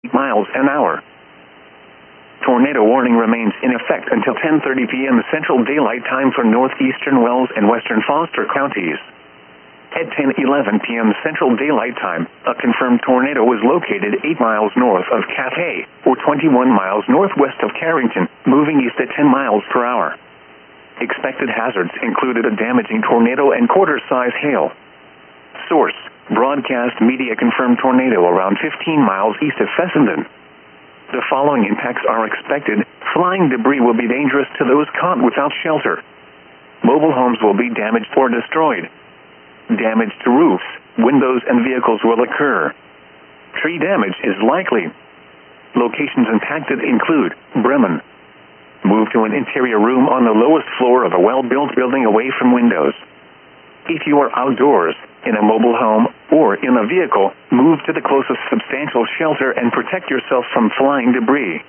miles an hour. Tornado warning remains in effect until 10:30 p.m. Central Daylight Time for northeastern Wells and western Foster counties. At 10:11 p.m. Central Daylight Time, a confirmed tornado was located 8 miles north of Cathay, or 21 miles northwest of Carrington, moving east at 10 miles per hour. Expected hazards included a damaging tornado and quarter-size hail. Source: Broadcast Media confirmed tornado around 15 miles east of Fessenden. The following impacts are expected. Flying debris will be dangerous to those caught without shelter. Mobile homes will be damaged or destroyed. Damage to roofs, windows, and vehicles will occur. Tree damage is likely. Locations impacted include Bremen. Move to an interior room on the lowest floor of a well-built building away from windows. If you are outdoors, in a mobile home, or in a vehicle, move to the closest substantial shelter and protect yourself from flying debris.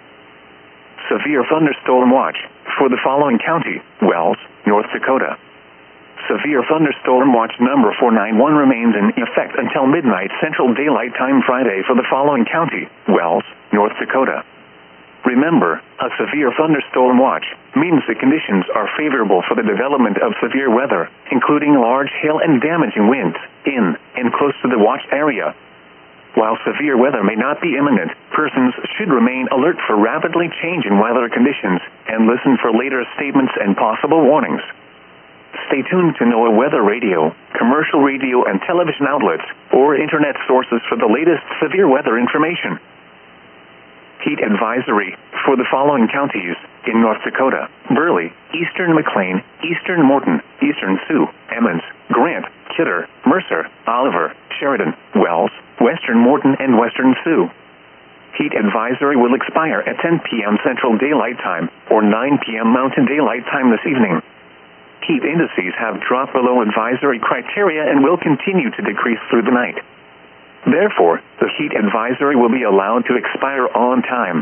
Severe thunderstorm watch for the following county: Wells, North Dakota. Severe thunderstorm watch number 491 remains in effect until midnight Central Daylight Time Friday for the following county: Wells, North Dakota. Remember, a severe thunderstorm watch means the conditions are favorable for the development of severe weather, including large hail and damaging winds, in and close to the watch area. While severe weather may not be imminent, persons should remain alert for rapidly changing weather conditions and listen for later statements and possible warnings. Stay tuned to NOAA Weather Radio, commercial radio and television outlets, or internet sources for the latest severe weather information. Heat advisory for the following counties in North Dakota: Burley, eastern McLean, eastern Morton, eastern Sioux, Emmons, Grant, Kidder, Mercer, Oliver, Sheridan, Wells, western Morton, and western Sioux. Heat advisory will expire at 10 p.m. Central Daylight Time or 9 p.m. Mountain Daylight Time this evening. Heat indices have dropped below advisory criteria and will continue to decrease through the night. Therefore, the heat advisory will be allowed to expire on time.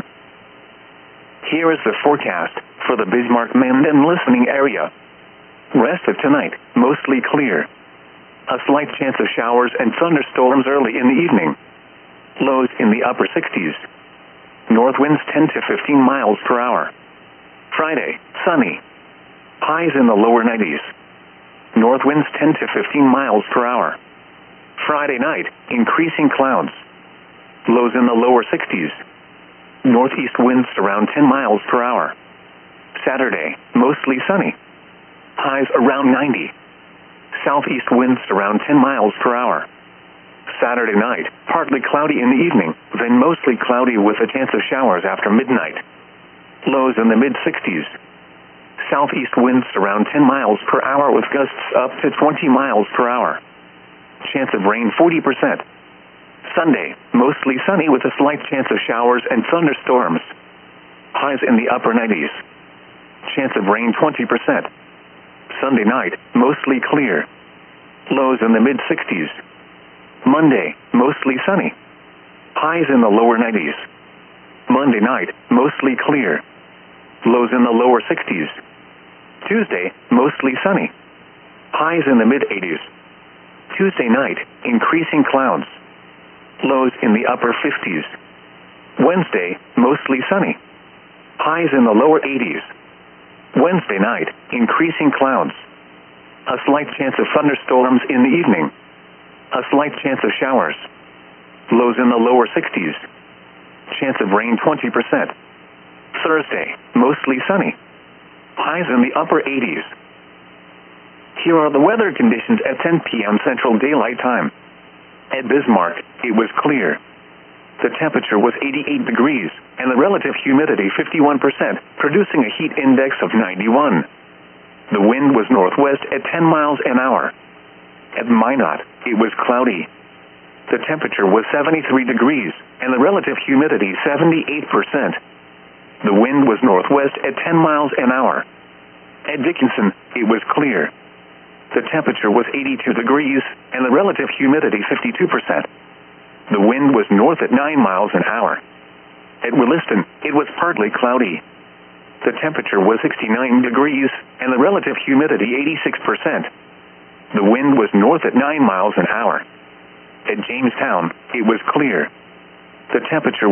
Here is the forecast for the Bismarck-Menden listening area. Rest of tonight, mostly clear. A slight chance of showers and thunderstorms early in the evening. Lows in the upper 60s. North winds 10 to 15 miles per hour. Friday, sunny. Highs in the lower 90s. North winds 10 to 15 miles per hour. Friday night, increasing clouds. Lows in the lower 60s. Northeast winds around 10 miles per hour. Saturday, mostly sunny. Highs around 90. Southeast winds around 10 miles per hour. Saturday night, partly cloudy in the evening, then mostly cloudy with a chance of showers after midnight. Lows in the mid-60s. Southeast winds around 10 miles per hour with gusts up to 20 miles per hour. Chance of rain 40%. Sunday, mostly sunny with a slight chance of showers and thunderstorms. Highs in the upper 90s. Chance of rain 20%. Sunday night, mostly clear. Lows in the mid-60s. Monday, mostly sunny. Highs in the lower 90s. Monday night, mostly clear. Lows in the lower 60s. Tuesday, mostly sunny. Highs in the mid-80s. Tuesday night, increasing clouds. Lows in the upper 50s. Wednesday, mostly sunny. Highs in the lower 80s. Wednesday night, increasing clouds. A slight chance of thunderstorms in the evening. A slight chance of showers. Lows in the lower 60s. Chance of rain 20%. Thursday, mostly sunny. Highs in the upper 80s. Here are the weather conditions at 10 p.m. Central Daylight Time. At Bismarck, it was clear. The temperature was 88 degrees, and the relative humidity 51%, producing a heat index of 91. The wind was northwest at 10 miles an hour. At Minot, it was cloudy. The temperature was 73 degrees, and the relative humidity 78%. The wind was northwest at 10 miles an hour. At Dickinson, it was clear. The temperature was 82 degrees, and the relative humidity 52%. The wind was north at 9 miles an hour. At Williston, it was partly cloudy. The temperature was 69 degrees, and the relative humidity 86%. The wind was north at 9 miles an hour. At Jamestown, it was clear. The temperature